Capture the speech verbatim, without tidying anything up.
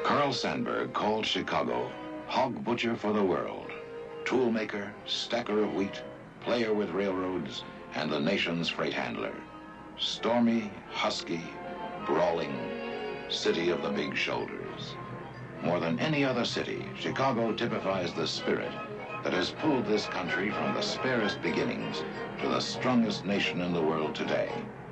Carl Sandburg called Chicago hog butcher for the world, toolmaker, stacker of wheat, player with railroads, and the nation's freight handler. Stormy, husky, brawling, city of the big shoulders. More than any other city, Chicago typifies the spirit that has pulled this country from the sparest beginnings to the strongest nation in the world today.